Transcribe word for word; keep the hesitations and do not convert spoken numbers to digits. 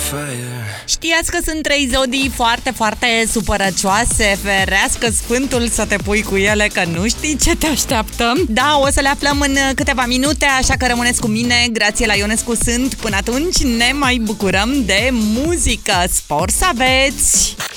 Știați că sunt trei zodii foarte, foarte supărăcioase? Ferească Sfântul să te pui cu ele, că nu știi ce te așteaptă. Da, o să le aflăm în câteva minute, așa că rămâneți cu mine. Grațiela Ionescu sunt. Până atunci ne mai bucurăm de muzică. Spor să aveți!